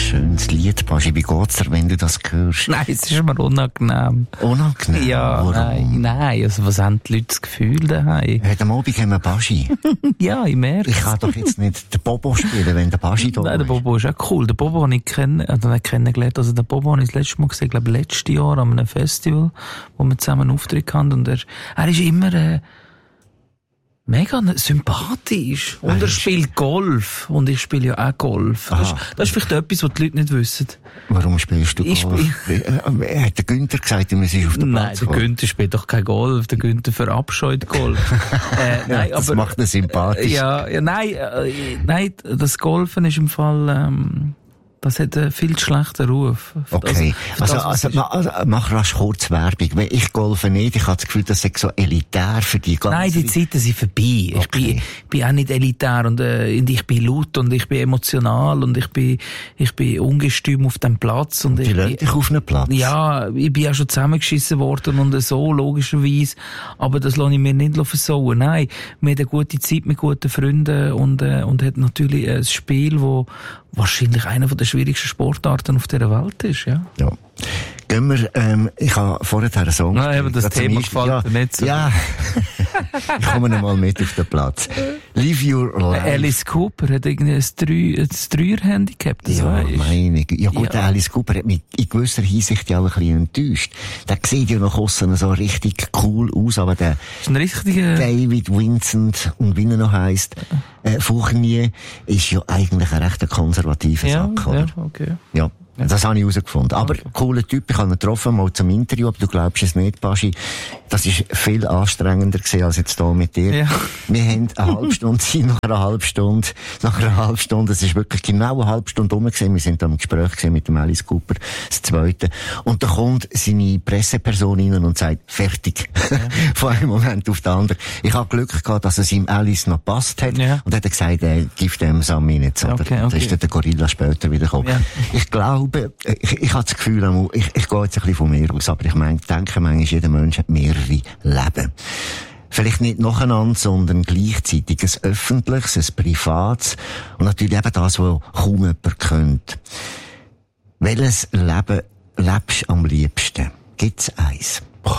schönes Lied, Baschi. Wie geht's dir, wenn du das hörst? Nein, es ist mir unangenehm. Unangenehm? Ja, warum? nein. Also, was haben die Leute das Gefühl daheim? Heute Abend haben wir Baschi. Ja, ich merke. Ich kann doch jetzt nicht den Bobo spielen, wenn der Baschi da ist. Nein, der Bobo ist auch cool. Der Bobo habe ich kennengelernt. Also, der Bobo habe ich das letzte Mal gesehen, glaube letztes Jahr an einem Festival, wo wir zusammen einen Auftritt hatten. Und er ist immer, mega sympathisch. Und er spielt Golf. Und ich spiele ja auch Golf. Das ist vielleicht etwas, was die Leute nicht wissen. Warum spielst du Golf? Hat der Günther gesagt, wir sind auf dem Platz? Nein, der Günther spielt doch kein Golf. Der Günther verabscheut Golf. Nein, das aber, macht ihn sympathisch. Nein, das Golfen ist im Fall, das hat einen viel schlechten Ruf. Okay. Mach rasch kurz Werbung. Ich golfe nicht. Ich habe das Gefühl, das ist so elitär für die ganze... Nein, die Zeiten sind vorbei. Okay. Ich bin auch nicht elitär und ich bin laut und ich bin emotional und ich bin ungestüm auf dem Platz. Und die lassen dich auf einen Platz? Ja, ich bin auch schon zusammengeschissen worden und so, logischerweise. Aber das lasse ich mir nicht versauen. Nein, wir haben eine gute Zeit mit guten Freunden und hat natürlich ein Spiel, wo wahrscheinlich einer der schwierigsten Sportarten auf dieser Welt ist, ja. Ja. Gehen wir, ich habe vorher einen Song gespielt. Nein, aber das Thema gefällt mir nicht so. Ja. Ich komme noch mal mit auf den Platz. Live Your Life. Alice Cooper hat irgendwie ein Dreier-Handicap, das weißt du. Meine Güte. Ja gut, Alice Cooper hat mich in gewisser Hinsicht ja auch ein bisschen enttäuscht. Der sieht ja nach aussen so richtig cool aus, aber der ist ein richtiger David Vincent, und wie er noch heisst, Fournier, ist ja eigentlich ein recht konservativer Sack, oder? Ja, okay. Ja. Das habe ich herausgefunden. Aber cooler Typ, ich habe ihn getroffen, mal zum Interview, aber du glaubst es nicht, Baschi. Das ist viel anstrengender gewesen als jetzt hier mit dir. Ja. Wir haben eine halbe Stunde sein, nach einer halben Stunde, es ist wirklich genau eine halbe Stunde rum gewesen. Wir sind da im Gespräch gewesen mit dem Alice Cooper, das zweite. Und da kommt seine Presseperson rein und sagt, fertig. Ja. Von einem Moment auf den anderen. Ich habe Glück gehabt, dass es ihm Alice noch gepasst hat. Ja. Und hat er gesagt, gib dem Sammy nicht so. Okay. Da ist der Gorilla später wieder gekommen. Ja. Ich glaube, ich habe das Gefühl, ich gehe jetzt ein bisschen von mir aus, aber ich denke manchmal, jeder Mensch hat mehrere Leben. Vielleicht nicht nacheinander, sondern gleichzeitig ein öffentliches, ein privates und natürlich eben das, was kaum jemand kennt. Welches Leben lebst du am liebsten? Gibt's eins?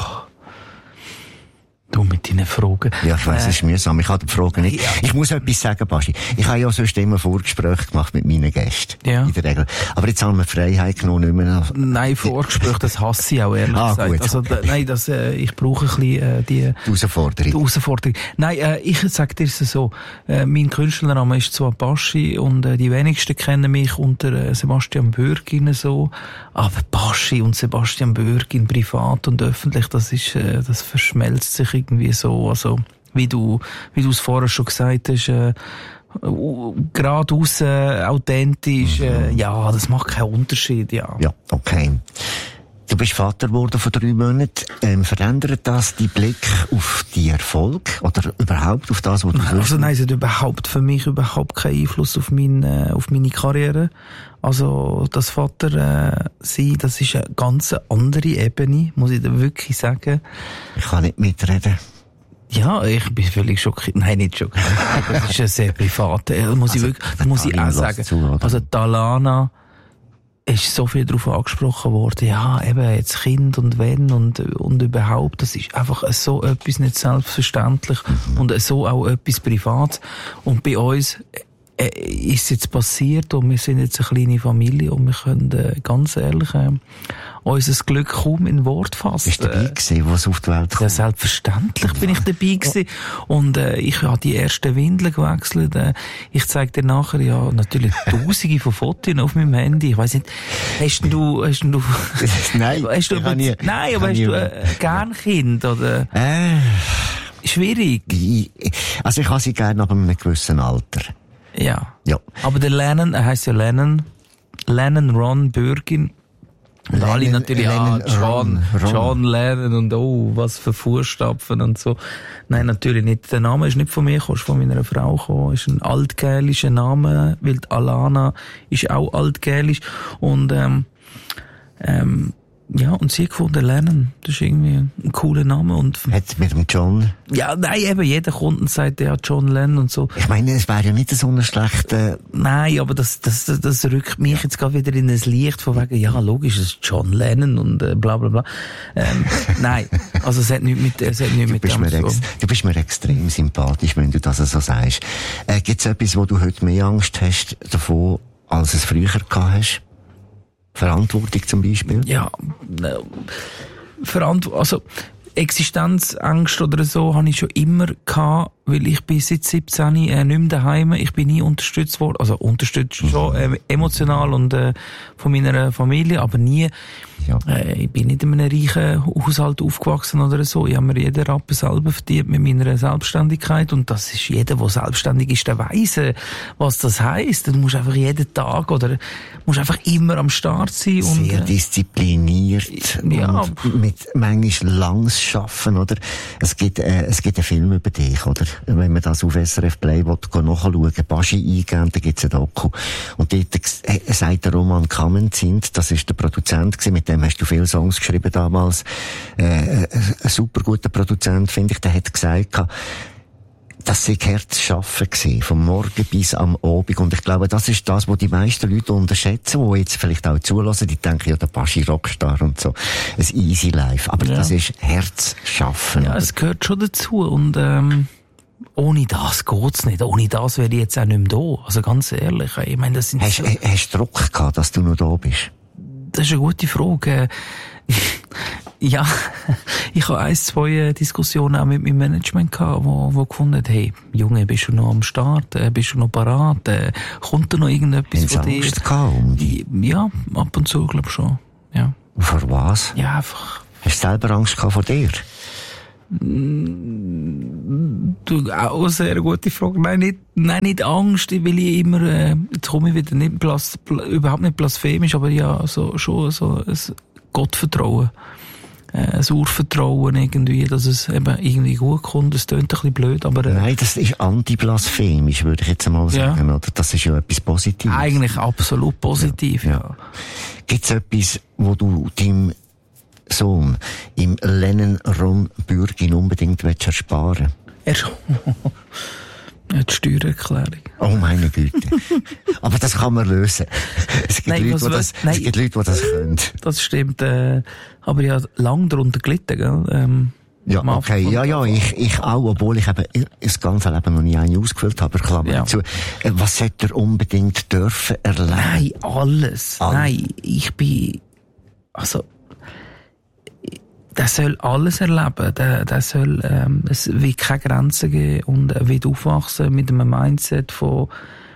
Du mit deinen Fragen. Ja, ich weiss, es ist mühsam. Ich habe die Fragen nicht. Ja. Ich muss etwas sagen, Baschi. Ich habe ja sonst immer Vorgespräche gemacht mit meinen Gästen. Ja. In der Regel. Aber jetzt haben wir Freiheit genommen, nicht mehr. Nein, Vorgespräche, das hasse ich auch, ehrlich gesagt. Gut. Also, ich brauche ein bisschen, die Herausforderung. Nein, ich sag dir so, mein Künstlername ist zwar Baschi und die wenigsten kennen mich unter Sebastian Bürgin so. Aber Baschi und Sebastian Bürgin privat und öffentlich, das verschmelzt sich irgendwie so, also, wie du es vorher schon gesagt hast, geradeaus, authentisch, ja, das macht keinen Unterschied, ja. Ja, okay. Du bist Vater geworden vor 3 Monaten. Verändert das deinen Blick auf die Erfolg oder überhaupt auf das, was du willst? Also nein, es hat für mich überhaupt keinen Einfluss auf meine Karriere. Also das Vater sein, das ist eine ganz andere Ebene, muss ich dir wirklich sagen. Ich kann nicht mitreden. Ja, ich bin völlig schockiert. Nein, nicht schockiert. Das ist ja sehr privat. Muss ich auch sagen. Also Talana ist so viel darauf angesprochen worden, ja, eben jetzt Kind und wenn und überhaupt, das ist einfach so etwas nicht selbstverständlich und so auch etwas Privates. Und bei uns ist jetzt passiert und wir sind jetzt eine kleine Familie und wir können ganz ehrlich unser Glück kaum in Wort fassen. Bist du dabei gewesen, was auf die Welt kommt? Ja, selbstverständlich bin ich dabei gewesen. Und ich habe die ersten Windeln gewechselt. Ich zeige dir nachher ja natürlich Tausende von Fotos auf meinem Handy. Ich weiss nicht, hast du Nein, hast du gern Kind oder? Schwierig. Also ich habe sie gerne ab einem gewissen Alter. Ja. Aber der Lennon, er heisst ja Lennon Ron Bürgin. Und alle natürlich, John Lennon und was für Fußstapfen und so. Nein, natürlich nicht. Der Name ist nicht von mir gekommen, ist von meiner Frau gekommen. Ist ein altgälischer Name, weil die Alana ist auch altgälisch. Und, Ja, und sie gefunden, Lennon. Das ist irgendwie ein cooler Name. Und hat mit dem John? Ja, nein, eben, jeder kommt und sagt, ja, John Lennon und so. Ich meine, es wäre ja nicht so eine schlechte... Nein, aber das rückt mich jetzt gerade wieder in ein Licht von wegen, ja, logisch, es ist John Lennon und bla bla bla. Nein, also es hat nichts mit dem so. Du bist mir extrem sympathisch, wenn du das so sagst. Gibt es etwas, wo du heute mehr Angst hast davon, als es früher gehabt hast? Verantwortung zum Beispiel? Ja, also Existenzängste oder so habe ich schon immer gehabt, weil ich bin seit 17 nicht mehr daheim. Ich bin nie unterstützt worden, also unterstützt schon emotional und von meiner Familie, aber nie. Ja. Ich bin nicht in einem reichen Haushalt aufgewachsen oder so. Ich habe mir jeden Rappen selber verdient mit meiner Selbstständigkeit und das ist jeder, der selbstständig ist, der weiss, was das heisst. Du musst einfach jeden Tag oder musst einfach immer am Start sein. Sehr diszipliniert ja. Und mit manchmal langes Schaffen, oder? Es gibt einen Film über dich, oder? Wenn man das auf SRF Play nachschauen, Baschi eingeben, dann gibt's ein Doku. Und dort sagt der Roman Kamenzind, das ist der Produzent gewesen, mit dem hast du viele Songs geschrieben damals, ein super guter Produzent, finde ich, der hat gesagt, das sei Herzschaffen gewesen, vom Morgen bis am Abend. Und ich glaube, das ist das, was die meisten Leute unterschätzen, die jetzt vielleicht auch zulassen, die denken, ja, der Baschi Rockstar und so. Ein easy life. Aber das ist Herzschaffen. Ja, es gehört schon dazu. Und, ohne das geht's nicht. Ohne das wäre ich jetzt auch nicht mehr da. Also ganz ehrlich. Ich meine, das sind hast du Druck gehabt, dass du noch da bist? Das ist eine gute Frage. Ja, ich habe 1-2 Diskussionen auch mit meinem Management gehabt, wo gefunden hat, hey, Junge, bist du noch am Start? Bist du noch parat? Kommt da noch irgendetwas von dir? Angst gehabt um dich? Ja, ab und zu, glaube ich schon. Ja. Vor was? Ja, einfach. Hast du selber Angst gehabt vor dir? Du, auch eine sehr gute Frage. Nein, nicht Angst, weil ich immer, jetzt komme ich wieder nicht überhaupt nicht blasphemisch, aber ja, schon so ein Gottvertrauen. Ein Urvertrauen irgendwie, dass es eben irgendwie gut kommt. Das klingt ein bisschen blöd, aber... Nein, das ist antiblasphemisch, würde ich jetzt einmal sagen. Oder? Das ist ja etwas Positives. Eigentlich absolut positiv, ja. Gibt es etwas, wo du deinem Sohn im Lennon Ron Bürgin unbedingt ersparen willst? Die Steuererklärung. Oh meine Güte. Aber das kann man lösen. Es gibt Leute, die das können. Das stimmt. Aber ich habe lange darunter gelitten, gell? Ja, okay. Ja, ich auch, obwohl ich eben das ganze Leben noch nie eine ausgefüllt habe. Klammer dazu. Was sollte er unbedingt dürfen erleben? Nein, alles. Nein, ich bin, also, der soll alles erleben. Der soll, es wird keine Grenzen geben und er wird aufwachsen mit einem Mindset von,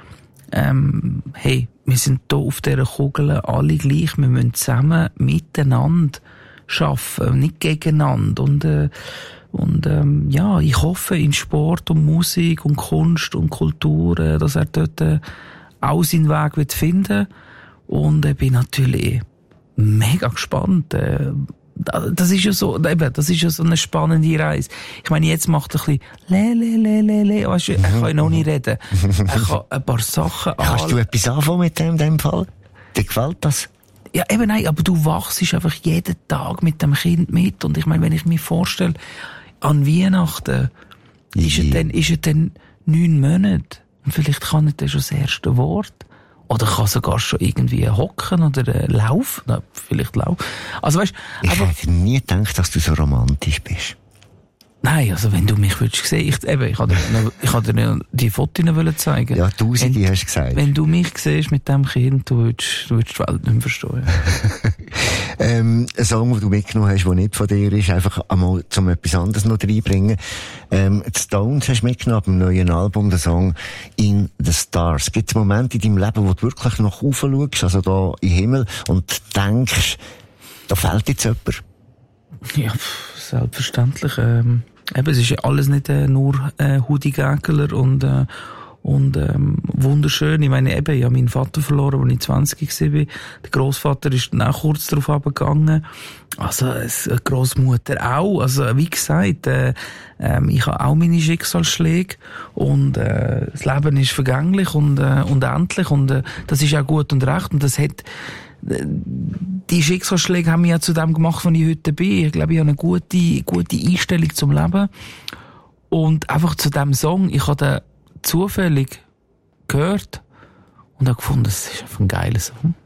hey, wir sind hier auf dieser Kugel alle gleich, wir müssen zusammen miteinander arbeiten, nicht gegeneinander. Und ja, ich hoffe in Sport und Musik und Kunst und Kultur, dass er dort auch seinen Weg wird finden. Und ich bin natürlich mega gespannt. Das ist ja so, eben, das ist ja so eine spannende Reise. Ich meine, jetzt macht er ein bisschen weißt du, er kann ja noch nicht reden. Er kann ein paar Sachen Kannst du etwas anfangen mit dem Fall? Dir gefällt das? Ja, eben nein, aber du wachst einfach jeden Tag mit dem Kind mit. Und ich meine, wenn ich mir vorstelle, an Weihnachten ist er dann 9 Monate. Und vielleicht kann er dann schon das erste Wort. Oder kann sogar schon irgendwie hocken oder laufen. Na, vielleicht laufen. Also weißt, ich hätte nie gedacht, dass du so romantisch bist. Nein, also wenn du mich würdest sehen, ich wollte dir die Fotos zeigen. Ja, Tausende hast du gesagt. Wenn du mich siehst mit dem Kind, du würdest die Welt nicht mehr verstehen. Ein Song, den du mitgenommen hast, der nicht von dir ist, einfach einmal zum etwas anderes noch reinbringen. Die Stones hast du mitgenommen, am neuen Album, den Song In the Stars. Gibt es Momente in deinem Leben, wo du wirklich noch raufschaust, also da im Himmel, und denkst, da fehlt jetzt jemand? Ja, selbstverständlich. Es ist ja alles nicht nur Hudi Gägeler und wunderschön. Ich meine, ich habe meinen Vater verloren, als ich 20 war. Der Grossvater ist dann auch kurz darauf abgegangen. Also, eine Grossmutter auch. Also, wie gesagt, ich habe auch meine Schicksalsschläge und das Leben ist vergänglich und endlich und das ist auch gut und recht und das hat die Schicksalsschläge haben mich ja zu dem gemacht, wo ich heute bin. Ich glaube, ich habe eine gute Einstellung zum Leben. Und einfach zu diesem Song, ich habe den zufällig gehört und habe gefunden, das ist einfach ein geiler Song.